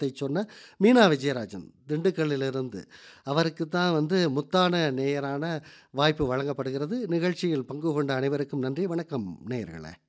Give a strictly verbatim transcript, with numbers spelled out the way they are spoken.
காரணத்தை சொன்ன மீனா விஜயராஜன் திண்டுக்கல்லிலிருந்து. அவருக்கு தான் வந்து முத்தான நேயரான வாய்ப்பு வழங்கப்படுகிறது. நிகழ்ச்சியில் பங்கு கொண்ட அனைவருக்கும் நன்றி. வணக்கம் நேயர்களே.